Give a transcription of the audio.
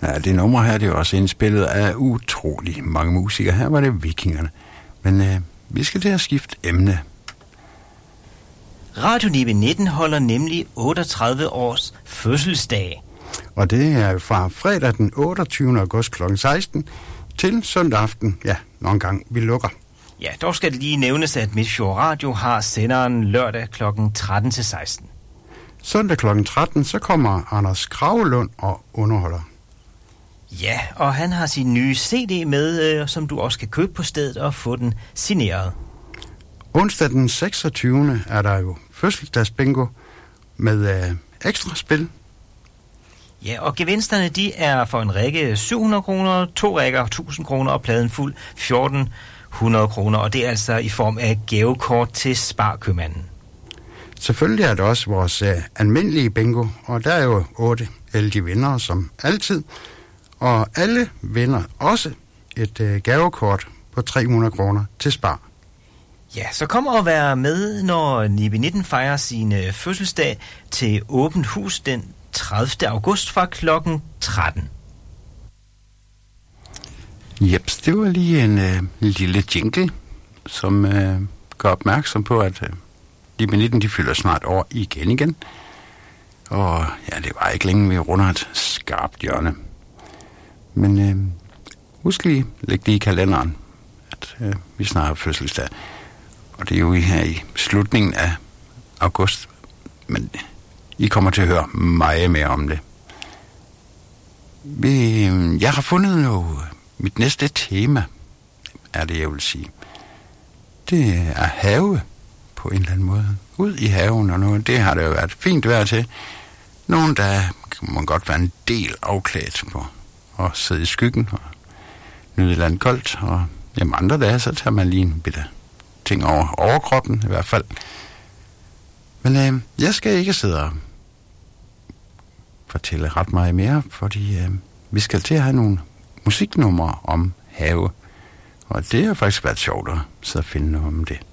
Ja, det nummer her, det er jo også indspillet af utrolig mange musikere. Her var det Vikingerne. Men vi skal til at skifte emne. Radio Nibe 19 holder nemlig 38 års fødselsdag. Og det er fra fredag den 28. august kl. 16 til søndag aften. Ja, nogle gange vi lukker. Ja, dog skal det lige nævnes, at Midtfjord Radio har senderen lørdag kl. 13 til 16. Søndag kl. 13, så kommer Anders Kragelund og underholder. Ja, og han har sin nye CD med, som du også kan købe på stedet og få den signeret. Onsdag den 26. er der jo fødselsdagsbingo med ekstra spil. Ja, og gevinsterne de er for en række 700 kroner, 2 rækker 1000 kroner og pladen fuld 1400 kroner. Og det er altså i form af gavekort til Sparkøbmanden. Selvfølgelig er det også vores almindelige bingo, og der er jo 8 heldige vindere som altid. Og alle vinder også et gavekort på 300 kroner til Spar. Ja, så kom og vær med, når Nibe 19 fejrer sin fødselsdag til åbent hus den 30. august fra klokken 13. Jeps, det var lige en lille jingle, som gør opmærksom på, at Nibe 19 de fylder snart år igen. Og ja, det var ikke længe, vi runder et skarpt hjørne. Men husk lige, læg det i kalenderen, at vi snart har fødselsdag. Og det er jo her i slutningen af august, men I kommer til at høre meget mere om det. Jeg har fundet mit næste tema, er det jeg vil sige. Det er have på en eller anden måde. Ud i haven og noget, det har det jo været fint vejr til. Nogle dage må godt være en del afklædt på og sidde i skyggen og nyde et eller andet koldt. Og jamen andre dage, så tager man lige en bitte ting over overkroppen i hvert fald. Men jeg skal ikke sidde og fortælle ret meget mere, fordi vi skal til at have nogle musiknumre om have. Og det har faktisk været sjovt at sidde og finde noget om det.